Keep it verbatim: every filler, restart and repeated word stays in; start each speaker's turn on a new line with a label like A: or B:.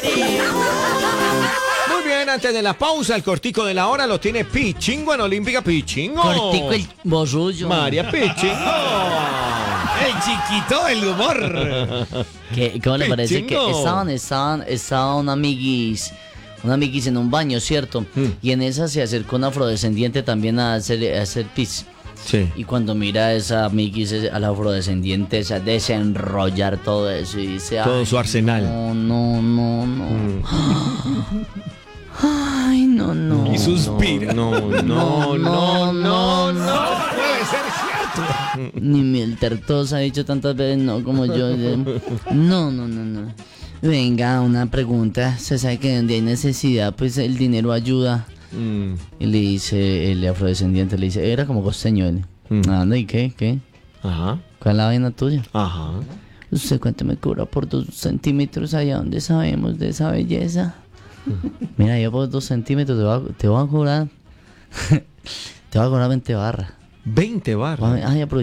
A: Muy bien, antes de la pausa, el cortico de la hora lo tiene Pichingo en Olímpica. Pichingo.
B: Cortico el borrullo.
A: María Pichingo.
C: El chiquito, el humor.
B: ¿Qué, ¿Cómo le parece que
A: Pichingo.
B: estaban, estaban, estaban un amiguis, un amiguis en un baño, ¿cierto?
A: Mm.
B: Y en esa se acercó un afrodescendiente también a hacer, a hacer pis.
A: Sí.
B: Y cuando mira a esa amiguis, ese- al afrodescendiente, es a desenrollar todo eso y dice...
A: Todo
B: "Ay,
A: su arsenal".
B: No, no, no, no.
A: Mm.
B: Ay, no, no.
C: Y suspira.
A: No, no, no, no, no.
C: Puede ser cierto.
B: Ni Milter Toss ha dicho tantas veces no como yo. No, no, no, no. Venga, una pregunta. Se sabe que donde hay necesidad, pues el dinero ayuda.
A: Mm.
B: Y le dice el afrodescendiente, le dice, era como costeño él.
A: Mm.
B: Anda, ¿y qué? ¿Qué?
A: Ajá,
B: ¿Cuál es la vaina tuya?
A: ajá.
B: ¿Usted cuánto me cobra por dos centímetros allá donde sabemos de esa belleza? Mira, yo por dos centímetros te voy a, te voy a cobrar. Te voy a cobrar veinte barras.
A: veinte barras.
B: Ay,